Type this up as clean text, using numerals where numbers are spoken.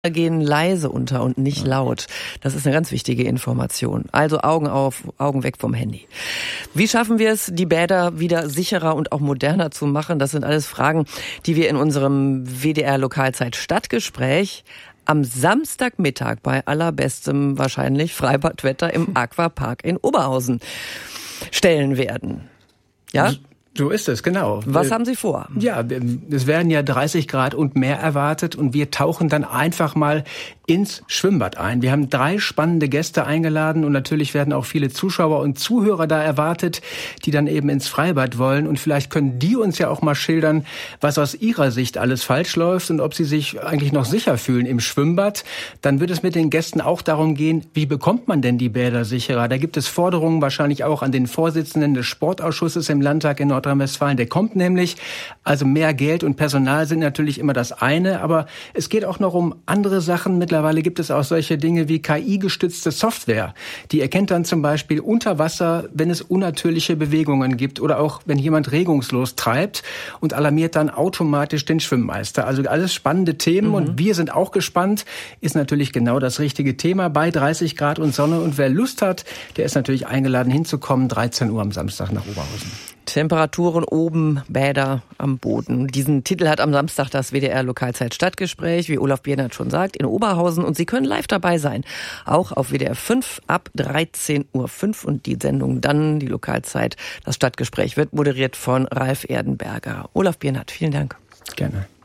gehen leise unter und nicht laut. Das ist eine ganz wichtige Information. Also Augen auf, Augen weg vom Handy. Wie schaffen wir es, die Bäder wieder sicherer und auch moderner zu machen? Das sind alles Fragen, die wir in unserem WDR-Lokalzeit-Stadtgespräch am Samstagmittag bei allerbestem wahrscheinlich Freibadwetter im Aquapark in Oberhausen stellen werden. Ja? So ist es, genau. Was haben Sie vor? Ja, es werden ja 30 Grad und mehr erwartet und wir tauchen dann einfach mal ins Schwimmbad ein. Wir haben 3 spannende Gäste eingeladen und natürlich werden auch viele Zuschauer und Zuhörer da erwartet, die dann eben ins Freibad wollen. Und vielleicht können die uns ja auch mal schildern, was aus ihrer Sicht alles falsch läuft und ob sie sich eigentlich noch sicher fühlen im Schwimmbad. Dann wird es mit den Gästen auch darum gehen, wie bekommt man denn die Bäder sicherer? Da gibt es Forderungen wahrscheinlich auch an den Vorsitzenden des Sportausschusses im Landtag in Nordrhein-Westfalen. Der kommt nämlich. Also mehr Geld und Personal sind natürlich immer das eine, aber es geht auch noch um andere Sachen. Mittlerweile gibt es auch solche Dinge wie KI-gestützte Software. Die erkennt dann zum Beispiel unter Wasser, wenn es unnatürliche Bewegungen gibt oder auch wenn jemand regungslos treibt und alarmiert dann automatisch den Schwimmmeister. Also alles spannende Themen und wir sind auch gespannt. Ist natürlich genau das richtige Thema bei 30 Grad und Sonne. Und wer Lust hat, der ist natürlich eingeladen hinzukommen, 13 Uhr am Samstag nach Oberhausen. Temperaturen oben, Bäder am Boden. Diesen Titel hat am Samstag das WDR-Lokalzeit-Stadtgespräch, wie Olaf Bienert schon sagt, in Oberhausen. Und Sie können live dabei sein, auch auf WDR 5 ab 13.05 Uhr. Und die Sendung dann, die Lokalzeit, das Stadtgespräch, wird moderiert von Ralf Erdenberger. Olaf Bienert, vielen Dank. Gerne.